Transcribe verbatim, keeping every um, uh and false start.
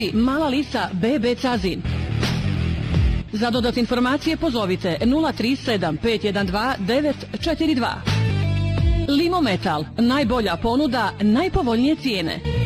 Mala Lisa be be Cazin. Za dodatne informacije pozovite nula tri sedam pet jedan dva devet četiri dva. Limometal, najbolja ponuda, najpovoljnije cijene.